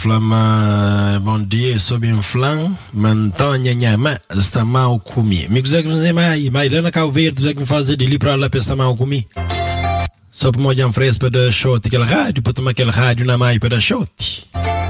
Flama bondie sobie flan mantonha nyama está mal comi. Amigos é que nos mai Lena Calverde é que fazer de livro lá para mal comi. Só para mojar fresca para shot aquela rádio para tomar aquela rádio na mai para shot.